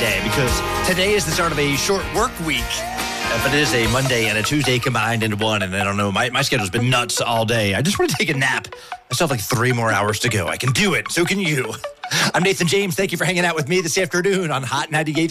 today because today is the start of a short work week. But it is a Monday and a Tuesday combined into one, and I don't know, my schedule's been nuts all day. I just want to take a nap. I still have like 3 more hours to go. I can do it. So can you. I'm Nathan James. Thank you for hanging out with me this afternoon on Hot 98.